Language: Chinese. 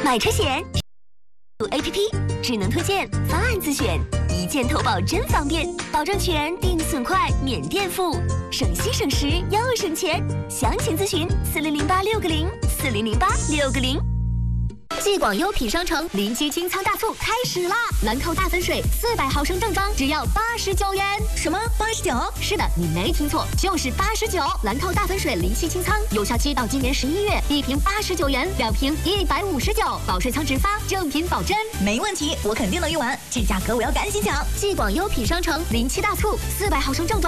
买车险，APP 智能推荐，方案自选，一键投保真方便，保证全，定损快，免垫付，省心省时又省钱。详情咨询400860400860。继广优品商城临期清仓大促开始啦！兰蔻大粉水400毫升正装只要89元。 什么89？ 是的，你没听错，就是89。兰蔻大粉水临期清仓，有效期到今年11月，1瓶89元，2瓶159，保税仓直发，正品保真。 没问题，我肯定能用完，这价格我要赶紧抢！ 继广优品商城临期大促400毫升正装。